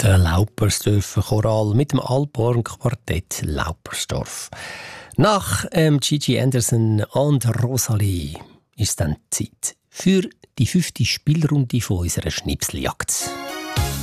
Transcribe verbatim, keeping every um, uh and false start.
Der Laupersdorfer Choral mit dem Alphorn Quartett Laupersdorf. Nach ähm, Gigi Anderson und Rosalie ist dann Zeit für die fünfte Spielrunde von unserer Schnipseljagd.